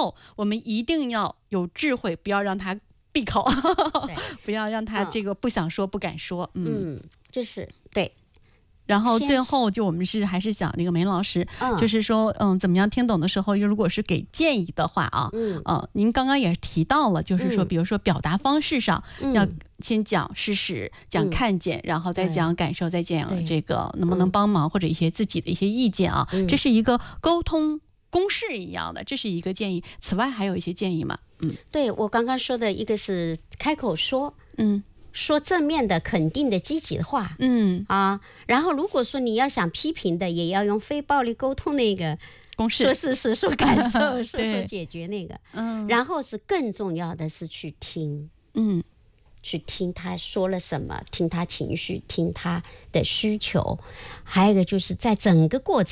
后，我们一定要有智慧，不要让他闭口，不要让他这个不想说不敢说。 就是对。 然后最后就我们还是想那个梅老师，就是说怎么样听懂的时候，如果是给建议的话啊，您刚刚也提到了，就是说比如说表达方式上要先讲事实，讲看见，然后再讲感受，再讲这个能不能帮忙或者一些自己的一些意见啊，这是一个沟通公式一样的，这是一个建议。此外还有一些建议吗？ 对，我刚刚说的一个是开口说，说正面的、肯定的、积极的话，然后如果说你要想批评的，也要用非暴力沟通那个公式， 说事实、说感受、说解决那个，然后是更重要的是去听，去听他说了什么，听他情绪，听他的需求，还有一个就是在整个过程